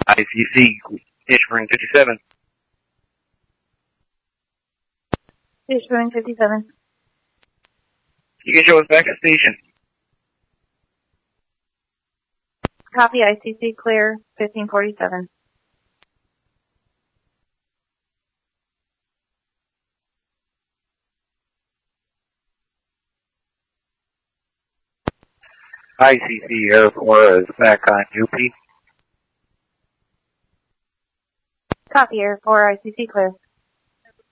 ICC, Fishburne 57. Fishburne 57. You can show us back at station. Copy ICC clear 1547. ICC Air 4 is back on UP. Copy Air 4 ICC clear.